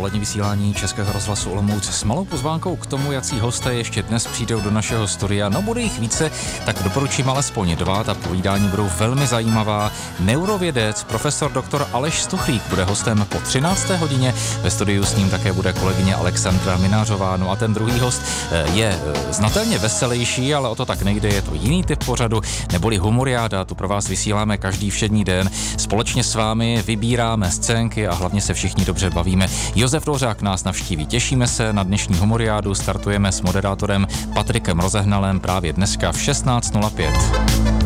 dopolední vysílání Českého rozhlasu Olomouc s malou pozvánkou k tomu, jací hosté ještě dnes přijdou do našeho studia. No, bude jich více, tak doporučím alespoň 2. Ta povídání budou velmi zajímavá. Neurovědec, profesor dr. Aleš Stuchlík bude hostem po 13. hodině. Ve studiu s ním také bude kolegyně Alexandra Minářová. No a ten druhý host je znatelně veselější, ale o to tak nejde, je to jiný typ pořadu, neboli humoriáda. Tu pro vás vysíláme každý všední den. Společně s vámi vybíráme scénky a hlavně se všichni dobře bavíme. Josef Dvořák nás navštíví. Těšíme se na dnešní humoriádu. Startujeme s moderátorem Patrikem Rozehnalem právě dneska v 16:05.